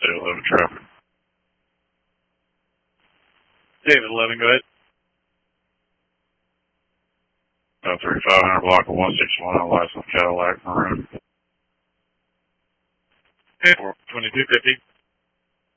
David 11 traffic. David 11, go ahead. 3500 block of 161, license Cadillac Maroon. 2250.